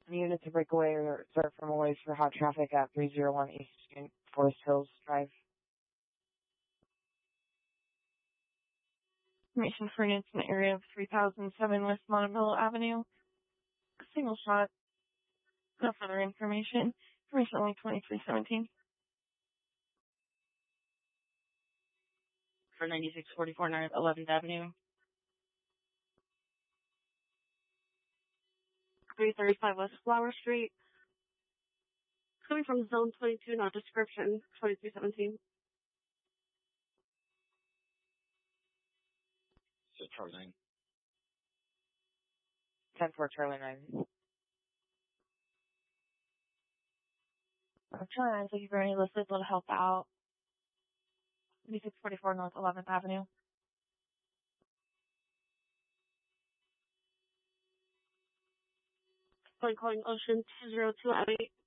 Any unit to break away or start from away for hot traffic at 301 East Forest Hills Drive. Information for units in the area of 3007 West Montebello Avenue. Single shot. No further information. Information only 2317. For 9644 North 11th Avenue. 335 West Flower Street. Coming from Zone 22, not description, 2317. So Charlie 9. 10-4 Charlie 9. Charlie 9, thank you for any listed. Will help out. 9644 North 11th Avenue. Calling Ocean 202 at 8.